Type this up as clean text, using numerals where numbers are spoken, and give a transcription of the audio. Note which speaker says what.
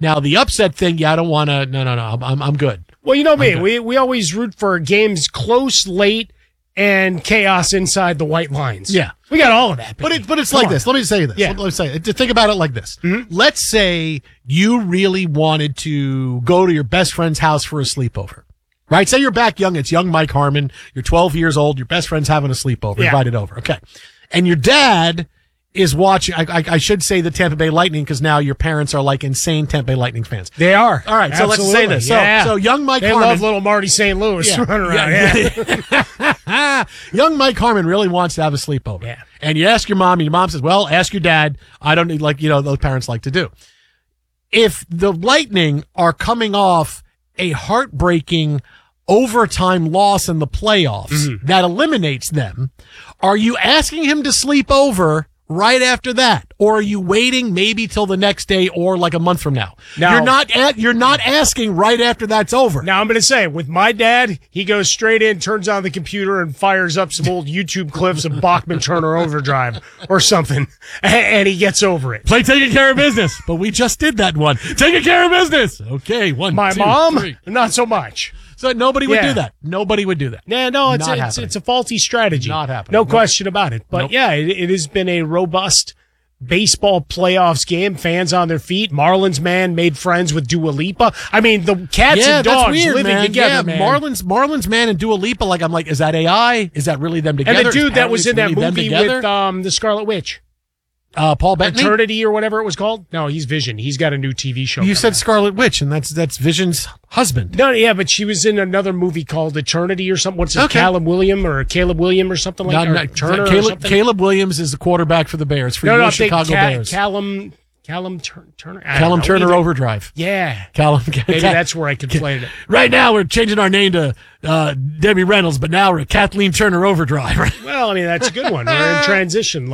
Speaker 1: Now, the upset thing, yeah, I don't want to. No. I'm good.
Speaker 2: Well, you know me. We always root for games close, late, and chaos inside the white lines.
Speaker 1: Yeah.
Speaker 2: We got all of that. Baby.
Speaker 1: But it's like this. Let me say this.
Speaker 2: Yeah.
Speaker 1: Let me say it. Think about it like this.
Speaker 2: Mm-hmm.
Speaker 1: Let's say you really wanted to go to your best friend's house for a sleepover. Right? Say you're back young. It's young Mike Harmon. You're 12 years old. Your best friend's having a sleepover.
Speaker 2: Yeah.
Speaker 1: Invited over. Okay. And your dad is watching, I should say the Tampa Bay Lightning because now your parents are like insane Tampa Bay Lightning fans.
Speaker 2: They are.
Speaker 1: All right. So let's say this. So young Mike
Speaker 2: They
Speaker 1: Harmon.
Speaker 2: love little Marty St. Louis running around. Yeah.
Speaker 1: Young Mike Harmon really wants to have a sleepover.
Speaker 2: Yeah.
Speaker 1: And you ask your mom, and your mom says, well, ask your dad. I don't need, those parents like to do. If the Lightning are coming off a heartbreaking overtime loss in the playoffs that eliminates them, are you asking him to sleep over right after that, or are you waiting maybe till the next day or like a month from now?
Speaker 2: Now
Speaker 1: You're not asking right after that's over.
Speaker 2: Now I'm going to say, with my dad, he goes straight in, turns on the computer, and fires up some old YouTube clips of Bachman Turner Overdrive or something, and he gets over it.
Speaker 1: Play taking care of business, but we just did that one. Taking care of business. Okay,
Speaker 2: My
Speaker 1: 2,
Speaker 2: mom,
Speaker 1: 3.
Speaker 2: not so much.
Speaker 1: So nobody would do that. Nobody would do that.
Speaker 2: Yeah, no,
Speaker 1: Not happening.
Speaker 2: it's a faulty strategy.
Speaker 1: Not happening.
Speaker 2: No
Speaker 1: Nope.
Speaker 2: question about it. But
Speaker 1: Nope.
Speaker 2: yeah, it has been a robust baseball playoffs game. Fans on their feet. Marlins man made friends with Dua Lipa. I mean, the cats and dogs
Speaker 1: that's weird,
Speaker 2: living
Speaker 1: man.
Speaker 2: together, man.
Speaker 1: Marlins man and Dua Lipa. I'm like, is that AI? Is that really them together?
Speaker 2: And the dude that was in that
Speaker 1: Apparently it's
Speaker 2: movie
Speaker 1: really them
Speaker 2: with the Scarlet Witch.
Speaker 1: Paul Bettany?
Speaker 2: Eternity or whatever it was called? No, he's Vision. He's got a new TV show.
Speaker 1: You said
Speaker 2: coming out.
Speaker 1: Scarlet Witch, and that's Vision's husband.
Speaker 2: No, yeah, but she was in another movie called Eternity or something. What's it?
Speaker 1: Okay.
Speaker 2: Caleb William or something like that? Or Turner or something?
Speaker 1: Caleb Williams is the quarterback for the Bears, for your Chicago Bears.
Speaker 2: Callum Turner. I don't
Speaker 1: Callum
Speaker 2: know,
Speaker 1: Turner
Speaker 2: either.
Speaker 1: Overdrive.
Speaker 2: Yeah.
Speaker 1: Maybe
Speaker 2: That's where I conflated it.
Speaker 1: Right now, we're changing our name to Debbie Reynolds, but now we're Kathleen Turner Overdrive.
Speaker 2: Well, I mean, that's a good one. We're in transition.